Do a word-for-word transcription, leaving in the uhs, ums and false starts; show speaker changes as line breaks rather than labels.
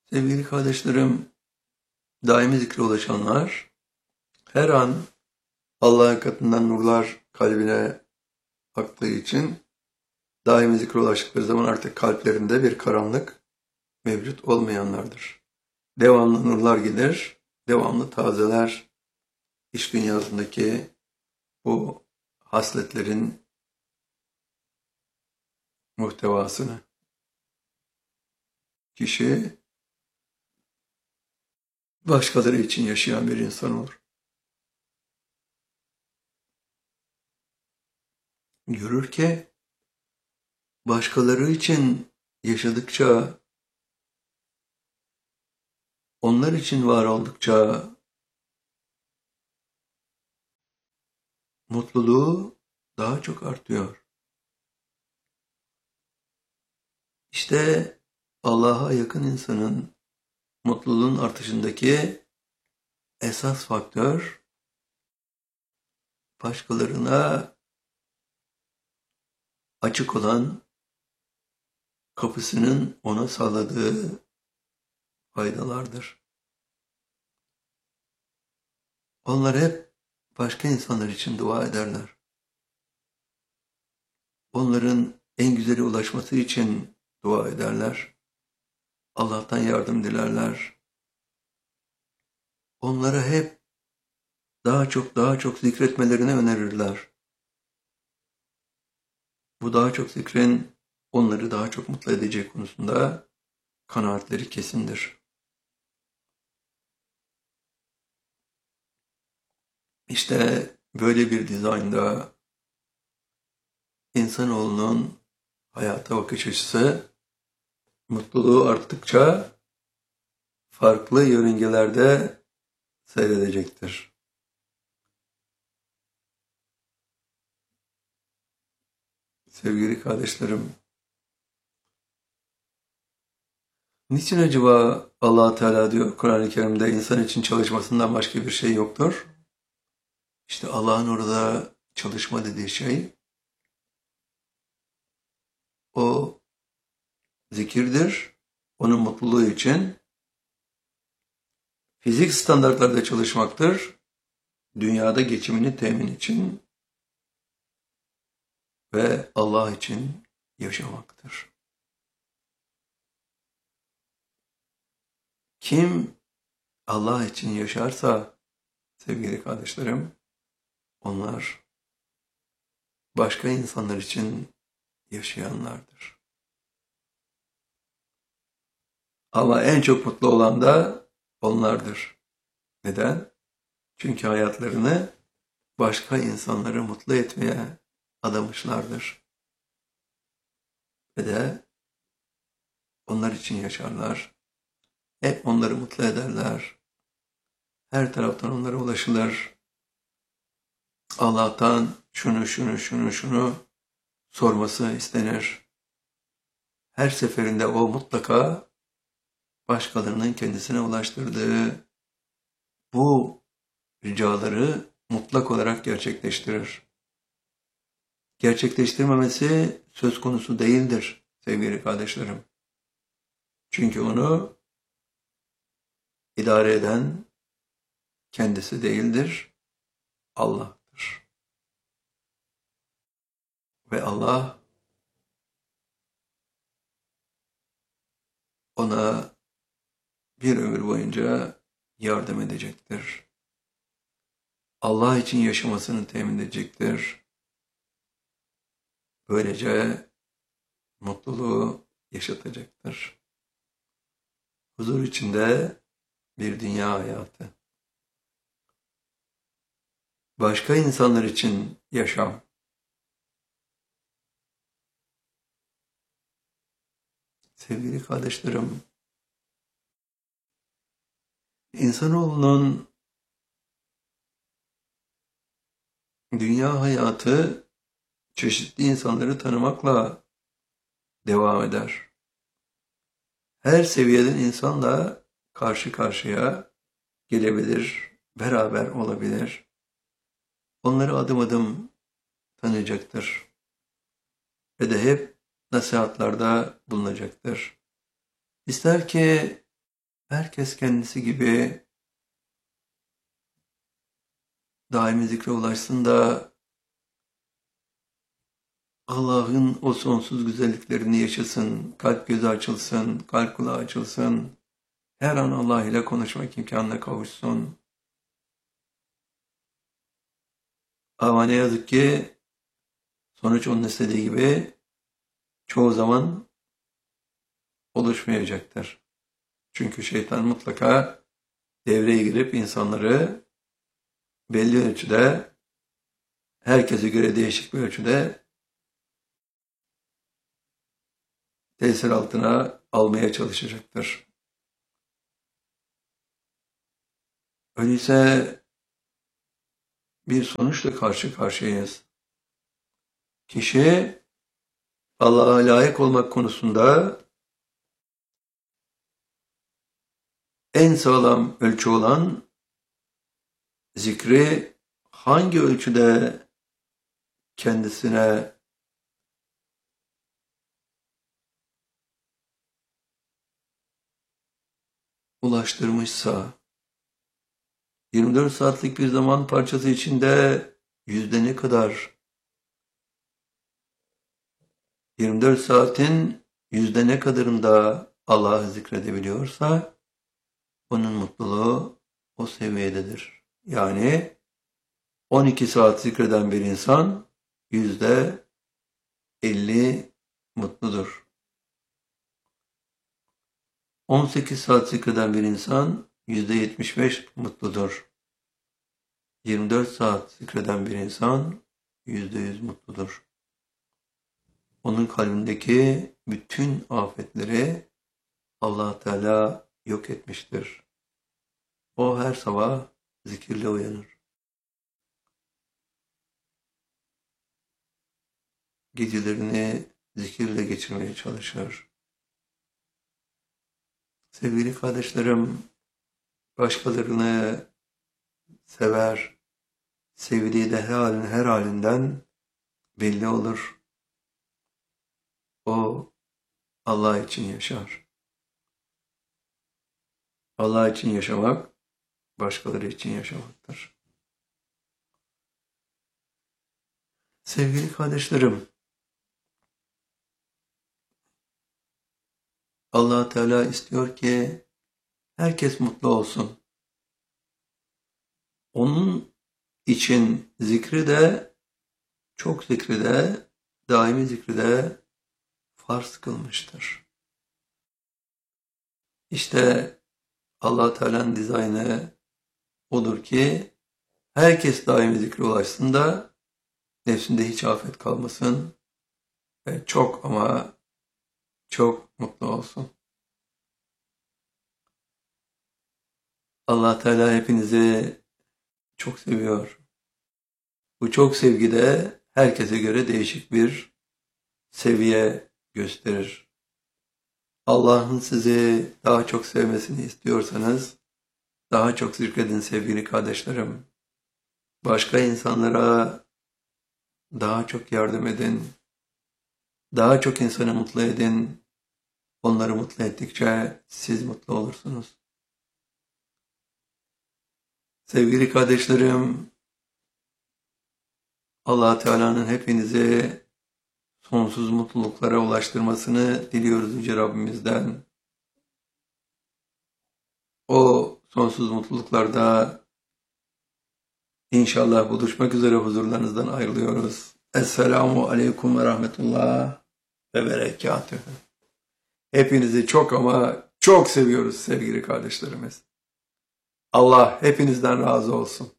Sevgili kardeşlerim, daimi zikre ulaşanlar, her an Allah'ın katından nurlar kalbine aktığı için daimi zikre ulaştıkları zaman artık kalplerinde bir karanlık mevcut olmayanlardır. Devamlı nurlar gelir, devamlı tazeler iç dünyasındaki bu hasletlerin muhtevasını. Kişi başkaları için yaşayan bir insan olur. Görür ki başkaları için yaşadıkça, onlar için var oldukça mutluluğu daha çok artıyor. İşte Allah'a yakın insanın mutluluğun artışındaki esas faktör, başkalarına açık olan kapısının ona sağladığı faydalardır. Onlar hep başka insanlar için dua ederler. Onların en güzeli ulaşması için dua ederler. Allah'tan yardım dilerler. Onlara hep daha çok daha çok zikretmelerini önerirler. Bu daha çok zikrin onları daha çok mutlu edecek konusunda kanaatleri kesindir. İşte böyle bir dizaynda insanoğlunun hayata bakış açısı mutluluğu arttıkça farklı yörüngelerde seyredecektir. Sevgili kardeşlerim, niçin acaba Allah Teala diyor Kur'an-ı Kerim'de insan için çalışmasından başka bir şey yoktur? İşte Allah'ın orada çalışma dediği şey o zikirdir. Onun mutluluğu için fizik standartlarda çalışmaktır. Dünyada geçimini temin için ve Allah için yaşamaktır. Kim Allah için yaşarsa sevgili kardeşlerim, onlar başka insanlar için yaşayanlardır. Ama en çok mutlu olan da onlardır. Neden? Çünkü hayatlarını başka insanları mutlu etmeye adamışlardır. Ve de onlar için yaşarlar. Hep onları mutlu ederler. Her taraftan onlara ulaşılır. Allah'tan şunu şunu şunu şunu sorması istenir. Her seferinde o mutlaka başkalarının kendisine ulaştırdığı bu ricaları mutlak olarak gerçekleştirir. Gerçekleştirmemesi söz konusu değildir sevgili kardeşlerim. Çünkü onu idare eden kendisi değildir, Allah'tır. Ve Allah ona bir ömür boyunca yardım edecektir. Allah için yaşamasını temin edecektir. Böylece mutluluğu yaşatacaktır. Huzur içinde bir dünya hayatı. Başka insanlar için yaşam. Sevgili kardeşlerim, insanoğlunun dünya hayatı çeşitli insanları tanımakla devam eder. Her seviyeden insanla karşı karşıya gelebilir, beraber olabilir. Onları adım adım tanıyacaktır. Ve de hep nasihatlarda bulunacaktır. İster ki herkes kendisi gibi daimi zikre ulaşsın da Allah'ın o sonsuz güzelliklerini yaşasın, kalp gözü açılsın, kalp kulağı açılsın, her an Allah ile konuşmak imkanına kavuşsun. Ama ne yazık ki sonuç onun istediği gibi çoğu zaman oluşmayacaktır. Çünkü şeytan mutlaka devreye girip insanları belli ölçüde, herkese göre değişik bir ölçüde tesir altına almaya çalışacaktır. Öyleyse bir sonuçla karşı karşıyayız. Kişi Allah'a layık olmak konusunda en sağlam ölçü olan zikri hangi ölçüde kendisine ulaştırmışsa, yirmi dört saatlik bir zaman parçası içinde yüzde ne kadar, yirmi dört saatin yüzde ne kadarında Allah'ı zikredebiliyorsa, onun mutluluğu o seviyededir. Yani on iki saat zikreden bir insan yüzde elli mutludur. on sekiz saat zikreden bir insan yüzde yetmiş beş mutludur. yirmi dört saat zikreden bir insan yüzde yüz mutludur. Onun kalbindeki bütün afetleri Allah Teala yok etmiştir. O her sabah zikirle uyanır. Gecelerini zikirle geçirmeye çalışır. Sevgili kardeşlerim, başkalarını sever, sevdiği de her, halin, her halinden belli olur. O Allah için yaşar. Allah için yaşamak, başkaları için yaşamaktır. Sevgili kardeşlerim, Allah Teala istiyor ki herkes mutlu olsun. Onun için zikri de, çok zikri de, daimi zikri de farz kılmıştır. İşte Allah Teala'nın dizaynı odur ki herkes daimi zikre ulaşsın da nefsinde hiç afet kalmasın ve çok ama çok mutlu olsun. Allah Teala hepinizi çok seviyor. Bu çok sevgi de herkese göre değişik bir seviye gösterir. Allah'ın sizi daha çok sevmesini istiyorsanız daha çok zikredin sevgili kardeşlerim. Başka insanlara daha çok yardım edin. Daha çok insanı mutlu edin. Onları mutlu ettikçe siz mutlu olursunuz. Sevgili kardeşlerim, Allah Teala'nın hepinizi sonsuz mutluluklara ulaştırmasını diliyoruz Yüce Rabbimizden. O sonsuz mutluluklarda inşallah buluşmak üzere huzurlarınızdan ayrılıyoruz. Esselamu Aleyküm ve Rahmetullah ve Berekatühü. Hepinizi çok ama çok seviyoruz sevgili kardeşlerimiz. Allah hepinizden razı olsun.